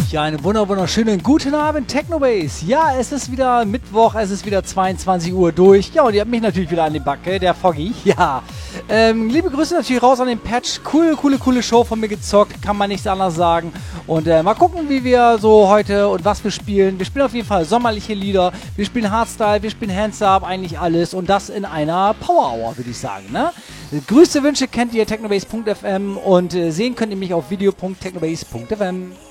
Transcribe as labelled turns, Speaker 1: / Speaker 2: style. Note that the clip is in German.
Speaker 1: Ja, einen wunderschönen guten Abend, Technobase. Ja, es ist wieder Mittwoch, es ist wieder 22 Uhr durch. Ja, und ihr habt mich natürlich wieder an die Backe, der Foggy. Ja, liebe Grüße natürlich raus an den Patch. Coole Show von mir gezockt, kann man nichts anderes sagen. Und mal gucken, wie wir so heute und was wir spielen. Wir spielen auf jeden Fall sommerliche Lieder, wir spielen Hardstyle, wir spielen Hands Up, eigentlich alles. Und das in einer Power Hour, würde ich sagen, ne? Grüße, Wünsche kennt ihr technobase.fm und sehen könnt ihr mich auf video.technobase.fm.